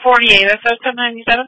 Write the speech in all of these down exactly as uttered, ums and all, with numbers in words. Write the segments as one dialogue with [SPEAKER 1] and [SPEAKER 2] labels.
[SPEAKER 1] forty-eight oh seven ninety-seven.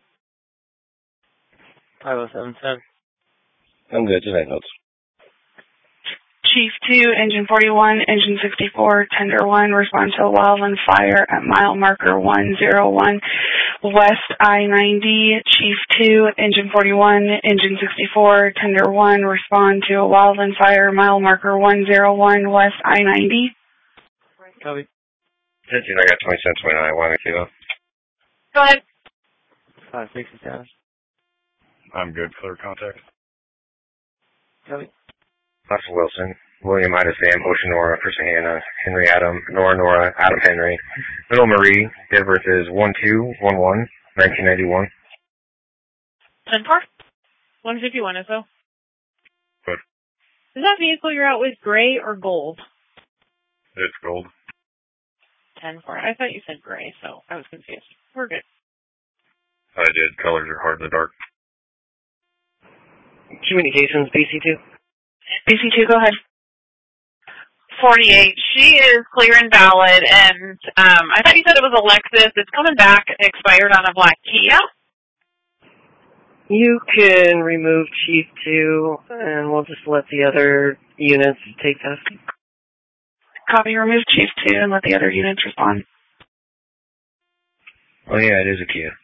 [SPEAKER 2] five oh seven seven.
[SPEAKER 3] I'm good. Tonight notes.
[SPEAKER 1] Chief two, Engine forty-one, Engine sixty-four, Tender one, respond to a wildland fire at mile marker one zero one, West I ninety. Chief two, Engine forty-one, Engine sixty-four, Tender one, respond to a wildland fire, mile marker one zero one, West I ninety.
[SPEAKER 2] Copy.
[SPEAKER 3] fifteen, I got twenty-seven twenty-nine. One kilo.
[SPEAKER 1] Go ahead.
[SPEAKER 2] five sixty seven.
[SPEAKER 3] I'm good. Clear contact.
[SPEAKER 2] Copy.
[SPEAKER 3] Russell Wilson, William Ida Sam, Ocean Nora, Christian Hannah, Henry Adam, Nora Nora, Adam Henry, Little Marie, date of birth is one two one one, nineteen ninety-one.
[SPEAKER 1] ten four. one fifty-one S O.
[SPEAKER 3] Good.
[SPEAKER 1] Is that vehicle you're out with gray or gold?
[SPEAKER 3] It's gold.
[SPEAKER 1] ten four. I thought you said gray, so I was confused. We're good.
[SPEAKER 3] I did. Colors are hard in the dark.
[SPEAKER 2] Communications, B C two.
[SPEAKER 1] B C two, go ahead.
[SPEAKER 4] forty-eight. She is clear and valid, and um, I thought you said it was a Lexus. It's coming back expired on a black Kia.
[SPEAKER 2] You can remove Chief two, and we'll just let the other units take testing.
[SPEAKER 1] Copy, remove Chief two and let the other units respond.
[SPEAKER 3] Oh yeah, it is a Kia.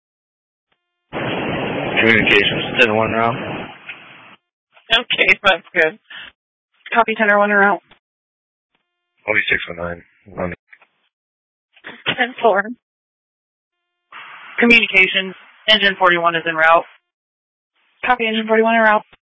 [SPEAKER 2] Communications, ten one route.
[SPEAKER 4] Okay, that's good.
[SPEAKER 1] Copy, Tender one, are out.
[SPEAKER 3] forty-six oh nine.
[SPEAKER 4] ten four. Communications, Engine forty-one is en route.
[SPEAKER 1] Copy, Engine forty-one, are out.